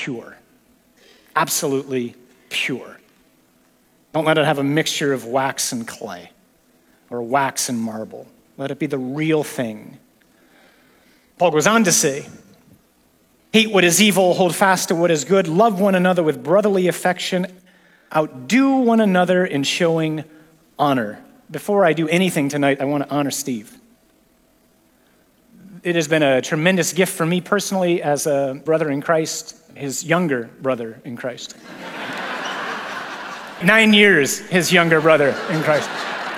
pure. Absolutely pure. Don't let it have a mixture of wax and clay or wax and marble. Let it be the real thing. Paul goes on to say, hate what is evil, hold fast to what is good, love one another with brotherly affection, outdo one another in showing honor. Before I do anything tonight, I want to honor Steve. It has been a tremendous gift for me personally as a brother in Christ, his younger brother in Christ. 9 years, his younger brother in Christ.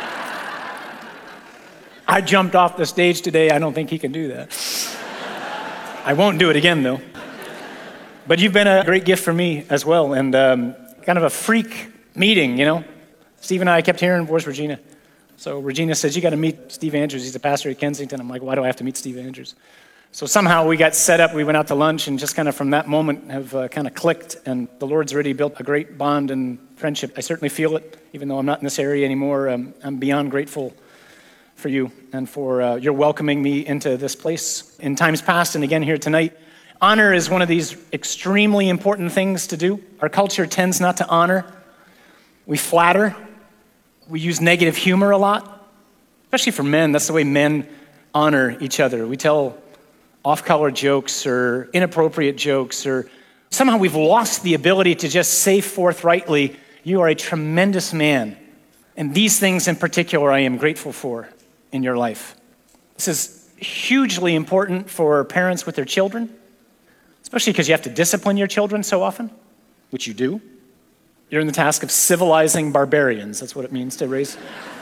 I jumped off the stage today. I don't think he can do that. I won't do it again, though. But you've been a great gift for me as well, and kind of a freak meeting, you know? Steve and I kept hearing, where's Regina? So Regina says, you got to meet Steve Andrews. He's a pastor at Kensington. I'm like, why do I have to meet Steve Andrews? So somehow we got set up. We went out to lunch, and just kind of from that moment have kind of clicked, and the Lord's already built a great bond and friendship. I certainly feel it, even though I'm not in this area anymore. I'm beyond grateful for you and for your welcoming me into this place in times past and again here tonight. Honor is one of these extremely important things to do. Our culture tends not to honor. We flatter. We use negative humor a lot, especially for men. That's the way men honor each other. We tell off-color jokes or inappropriate jokes, or somehow we've lost the ability to just say forthrightly, you are a tremendous man. And these things in particular I am grateful for in your life. This is hugely important for parents with their children, especially because you have to discipline your children so often, which you do. You're in the task of civilizing barbarians. That's what it means to raise.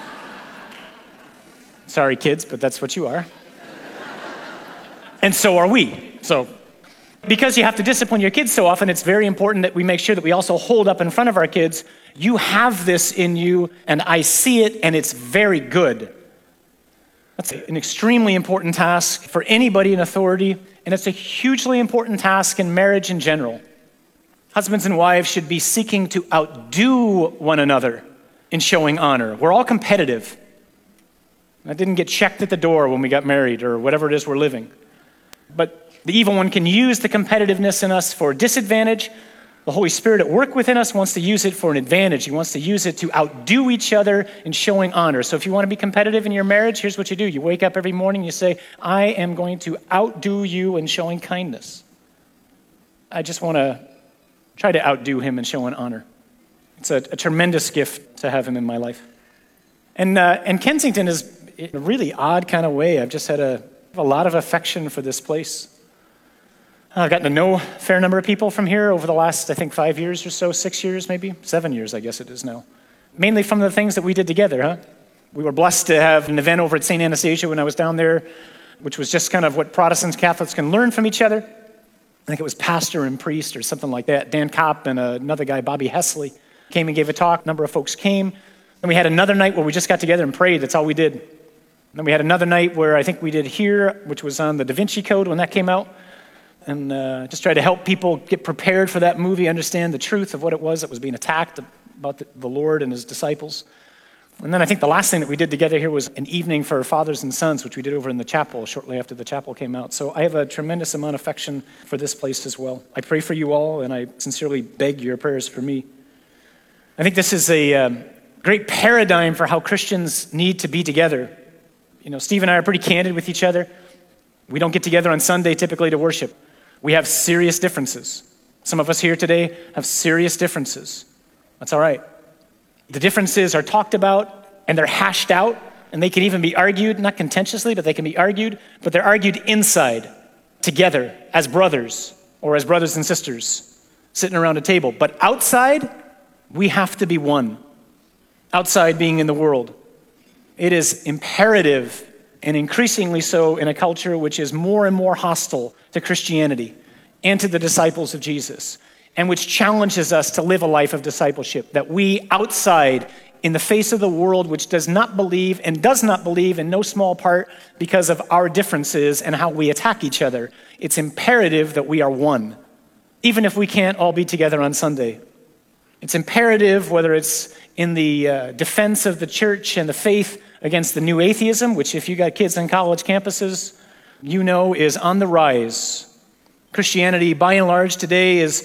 Sorry, kids, but that's what you are. And so are we. So, because you have to discipline your kids so often, it's very important that we make sure that we also hold up in front of our kids, you have this in you, and I see it, and it's very good. That's an extremely important task for anybody in authority, and it's a hugely important task in marriage in general. Husbands and wives should be seeking to outdo one another in showing honor. We're all competitive. That didn't get checked at the door when we got married or whatever it is we're living. But the evil one can use the competitiveness in us for disadvantage. The Holy Spirit at work within us wants to use it for an advantage. He wants to use it to outdo each other in showing honor. So if you want to be competitive in your marriage, here's what you do. You wake up every morning, you say, I am going to outdo you in showing kindness. I just want to try to outdo him in showing honor. It's a tremendous gift to have him in my life. And Kensington is, in a really odd kind of way, I've just had a lot of affection for this place. I've gotten to know a fair number of people from here over the last, I think, 5 years or so, 6 years maybe, 7 years I guess it is now. Mainly from the things that we did together, huh? We were blessed to have an event over at St. Anastasia when I was down there, which was just kind of what Protestants, Catholics can learn from each other. I think it was pastor and priest or something like that. Dan Kopp and another guy, Bobby Hesley, came and gave a talk. A number of folks came. Then we had another night where we just got together and prayed. That's all we did. Then we had another night where I think we did here, which was on the Da Vinci Code when that came out. And just tried to help people get prepared for that movie, understand the truth of what it was that was being attacked about the Lord and his disciples. And then I think the last thing that we did together here was an evening for fathers and sons, which we did over in the chapel shortly after the chapel came out. So I have a tremendous amount of affection for this place as well. I pray for you all, and I sincerely beg your prayers for me. I think this is a great paradigm for how Christians need to be together. You know, Steve and I are pretty candid with each other. We don't get together on Sunday typically to worship. We have serious differences. Some of us here today have serious differences. That's all right. The differences are talked about and they're hashed out, and they can even be argued, not contentiously, but they can be argued, but they're argued inside, together, as brothers or as brothers and sisters, sitting around a table. But outside, we have to be one. Outside being in the world. It is imperative, and increasingly so in a culture which is more and more hostile to Christianity and to the disciples of Jesus, and which challenges us to live a life of discipleship, that we outside, in the face of the world which does not believe and does not believe in no small part because of our differences and how we attack each other, it's imperative that we are one, even if we can't all be together on Sunday. It's imperative, whether it's in the defense of the church and the faith against the new atheism, which if you got kids on college campuses, you know is on the rise. Christianity, by and large, today is